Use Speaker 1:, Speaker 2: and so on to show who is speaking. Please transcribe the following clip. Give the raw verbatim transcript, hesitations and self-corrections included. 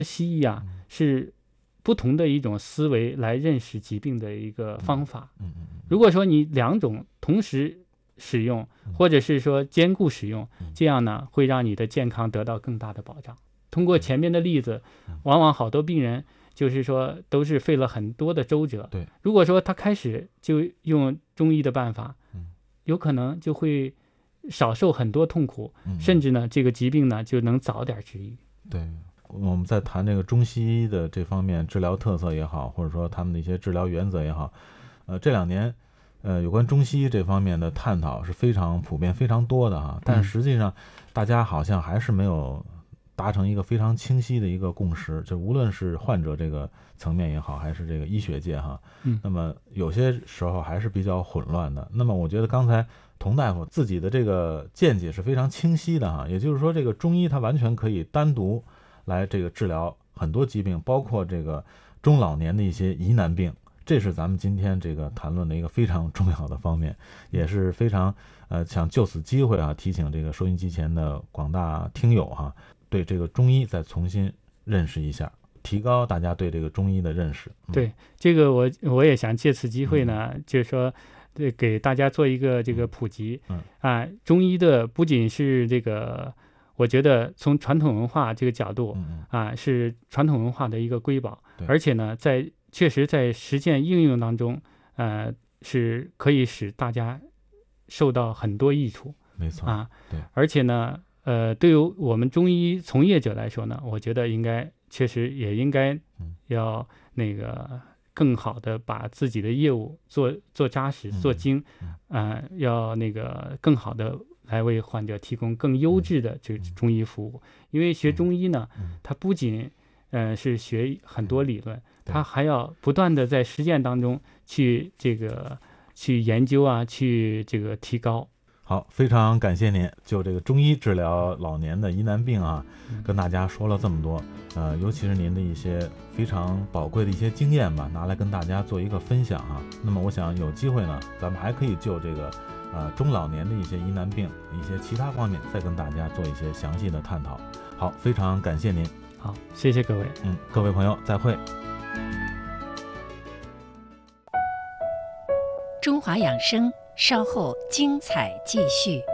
Speaker 1: 西医啊是不同的一种思维来认识疾病的一个方法。如果说你两种同时使用，或者是说兼顾使用，这样呢会让你的健康得到更大的保障。通过前面的例子，往往好多病人就是说都是费了很多的周折。
Speaker 2: 对，
Speaker 1: 如果说他开始就用中医的办法，有可能就会少受很多痛苦，甚至呢这个疾病呢就能早点治愈。
Speaker 2: 对，我们在谈这个中西医的这方面治疗特色也好，或者说他们的一些治疗原则也好，呃，这两年呃有关中西医这方面的探讨是非常普遍、非常多的哈，但实际上大家好像还是没有达成一个非常清晰的一个共识，就无论是患者这个层面也好，还是这个医学界哈，
Speaker 1: 嗯，
Speaker 2: 那么有些时候还是比较混乱的。那么我觉得刚才童大夫自己的这个见解是非常清晰的哈，也就是说，这个中医它完全可以单独来这个治疗很多疾病，包括这个中老年的一些疑难病，这是咱们今天这个谈论的一个非常重要的方面，也是非常呃想就此机会啊，提醒这个收音机前的广大听友哈，对这个中医再重新认识一下，提高大家对这个中医的认识。嗯、
Speaker 1: 对，这个我我也想借此机会呢，嗯、就是说。对，给大家做一个这个普及。
Speaker 2: 嗯
Speaker 1: 啊，中医的不仅是这个，我觉得从传统文化这个角度，
Speaker 2: 嗯
Speaker 1: 啊，是传统文化的一个瑰宝，
Speaker 2: 对
Speaker 1: 而且呢，在确实在实践应用当中，呃，是可以使大家受到很多益处。
Speaker 2: 没错
Speaker 1: 啊，
Speaker 2: 对，
Speaker 1: 而且呢，呃，对于我们中医从业者来说呢，我觉得应该确实也应该要那个。更好的把自己的业务做做扎实、做精，呃，要那个更好的来为患者提供更优质的这中医服务。因为学中医呢，它不仅呃是学很多理论，它还要不断的在实践当中去这个去研究啊，去这个提高。
Speaker 2: 好，非常感谢您就这个中医治疗老年的疑难病啊，跟大家说了这么多，呃，尤其是您的一些非常宝贵的一些经验吧，拿来跟大家做一个分享啊。那么我想有机会呢，咱们还可以就这个呃中老年的一些疑难病、一些其他方面再跟大家做一些详细的探讨。好，非常感谢您。
Speaker 1: 好，谢谢各位。
Speaker 2: 嗯，各位朋友，再会。
Speaker 3: 中华养生，稍后精彩继续。